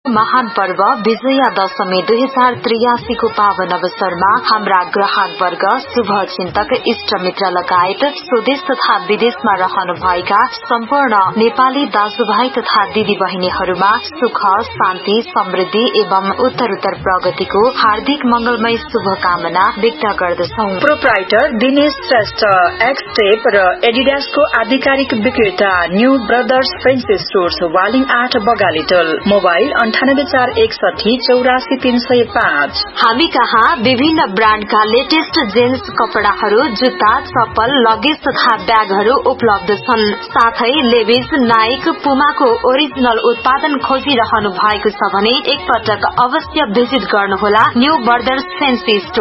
महान पर्व विजयादशमी 2083 को पावन अवसरमा हाम्रा ग्राहक वर्ग, शुभ चिन्तक, इष्ट मित्र लगायत स्वदेश तथा विदेशमा रहनुभएका सम्पूर्ण नेपाली दाजुभाइ तथा दिदी बहिनीहरूमा सुख, शान्ति, समृद्धि एवं उत्तरोत्तर प्रगतिको हार्दिक मंगलमय शुभकामना व्यक्त गर्दछौं। प्रोप्राइटर दिनेश श्रेष्ठ, एक्सटेप र एडिडासको आधिकारिक विक्रेता new brothers fancy stores, Waling 8 बगालीटोल। Mobile 9841844305। हामी कहाँ विभिन्न ब्रान्डका लेटेस्ट जेन्ट्स कपडाहरू, जुत्ता, चप्पल, लगेज तथा ब्यागहरू उपलब्ध छन्। साथै लेभिस, नाइक, पुमाको ओरिजिनल उत्पादन खोजिरहनु भएको छ भने एकपटक अवश्य भिजिट गर्नुहोला न्यू ब्रदर्स फैन्सी स्टोर।